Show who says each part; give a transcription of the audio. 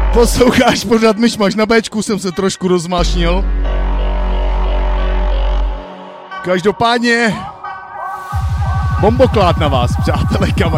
Speaker 1: Posloucháš pořád myšmaš, na Bčku jsem se trošku rozmašnil. Každopádně bomboklát na vás, přátelé, kamarádi.